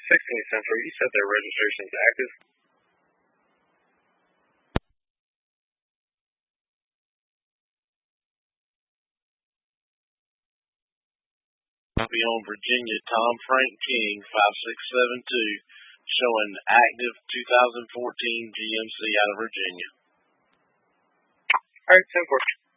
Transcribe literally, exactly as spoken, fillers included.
sixteen Central, you said their registration's active. Copy on Virginia, Tom Frank King, five six seven two, showing active two thousand fourteen G M C out of Virginia. Alright, ten four.